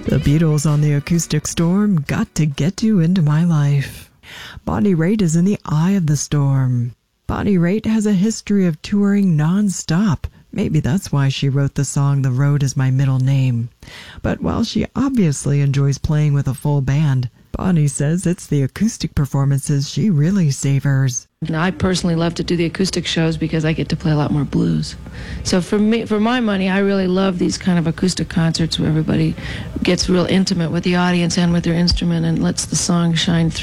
The Beatles on the Acoustic Storm, Got to Get You Into My Life. Bonnie Raitt is in the eye of the storm. Bonnie Raitt has a history of touring non-stop. Maybe that's why she wrote the song The Road Is My Middle Name. But while she obviously enjoys playing with a full band, Bonnie says it's the acoustic performances she really savors. I personally love to do the acoustic shows because I get to play a lot more blues. So for my money, I really love these kind of acoustic concerts where everybody gets real intimate with the audience and with their instrument and lets the song shine through.